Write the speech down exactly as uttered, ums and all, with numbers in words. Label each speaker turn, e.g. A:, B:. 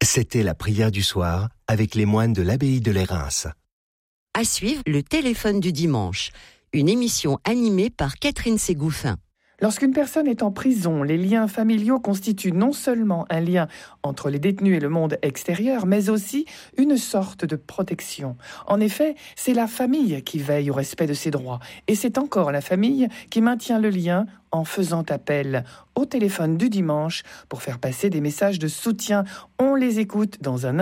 A: C'était la prière du soir avec les moines de l'abbaye de Lérins.
B: À suivre, le téléphone du dimanche, une émission animée par Catherine Ségouffin.
C: Lorsqu'une personne est en prison, les liens familiaux constituent non seulement un lien entre les détenus et le monde extérieur, mais aussi une sorte de protection. En effet, c'est la famille qui veille au respect de ses droits, et c'est encore la famille qui maintient le lien en faisant appel au téléphone du dimanche pour faire passer des messages de soutien. On les écoute dans un